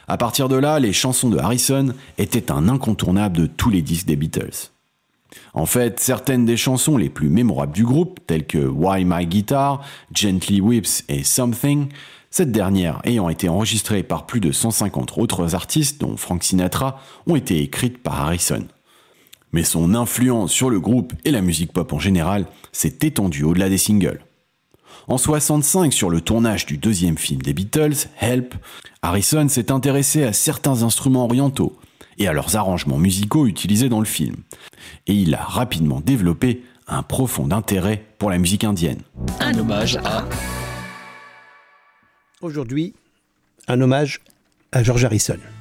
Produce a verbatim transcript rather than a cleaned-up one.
À partir de là, les chansons de Harrison étaient un incontournable de tous les disques des Beatles. En fait, certaines des chansons les plus mémorables du groupe, telles que Why My Guitar, Gently Weeps et Something, cette dernière ayant été enregistrée par plus de cent cinquante autres artistes, dont Frank Sinatra, ont été écrites par Harrison. Mais son influence sur le groupe et la musique pop en général s'est étendue au-delà des singles. En soixante-cinq, sur le tournage du deuxième film des Beatles, Help, Harrison s'est intéressé à certains instruments orientaux et à leurs arrangements musicaux utilisés dans le film. Et il a rapidement développé un profond intérêt pour la musique indienne. Un hommage à... Aujourd'hui, un hommage à George Harrison.